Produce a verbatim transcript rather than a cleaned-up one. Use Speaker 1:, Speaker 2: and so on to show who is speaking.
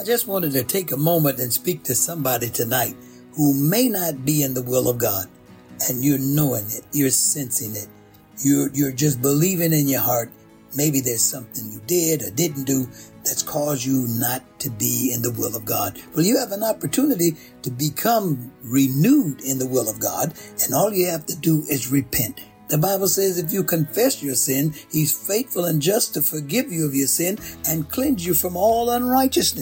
Speaker 1: I just wanted to take a moment and speak to somebody tonight who may not be in the will of God, and you're knowing it, you're sensing it, you're you're just believing in your heart. Maybe there's something you did or didn't do that's caused you not to be in the will of God. Well, you have an opportunity to become renewed in the will of God, and all you have to do is repent. The Bible says if you confess your sin, He's faithful and just to forgive you of your sin and cleanse you from all unrighteousness.